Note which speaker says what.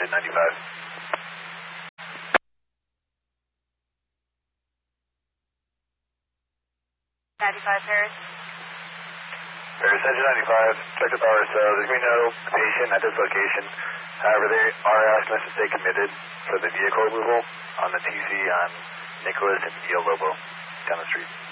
Speaker 1: Engine 95.
Speaker 2: Paris.
Speaker 1: Paris Engine 95, check the power cell. There's going to be no patient at this location. However, they are asking us to stay committed for the vehicle removal on the TC on Nicholas and Neil Lobo down the street.